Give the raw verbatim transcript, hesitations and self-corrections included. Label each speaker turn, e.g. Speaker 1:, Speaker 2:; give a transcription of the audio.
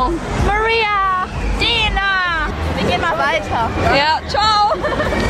Speaker 1: Maria, Dina. Wir gehen mal weiter.
Speaker 2: Ja, ciao.